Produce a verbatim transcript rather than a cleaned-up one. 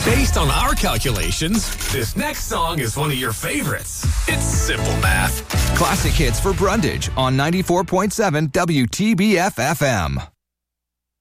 Based on our calculations, this next song is one of your favorites. It's simple math. Classic hits for Brundage on ninety-four point seven W T B F F M.